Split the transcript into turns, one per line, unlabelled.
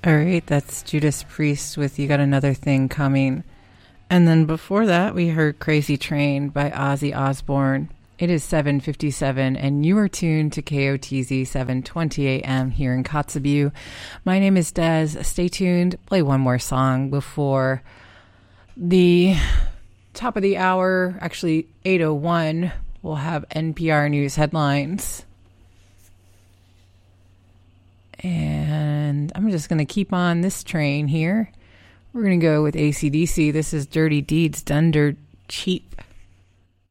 All right, that's Judas Priest with You Got Another Thing Coming. And then before that, we heard Crazy Train by Ozzy Osbourne. It is 7:57, and you are tuned to KOTZ 720 AM here in Kotzebue. My name is Des. Stay tuned. Play one more song before the top of the hour. Actually, 8:01, we'll have NPR News headlines. And I'm just going to keep on this train here. We're going to go with AC/DC. This is Dirty Deeds Done Dirt Cheap.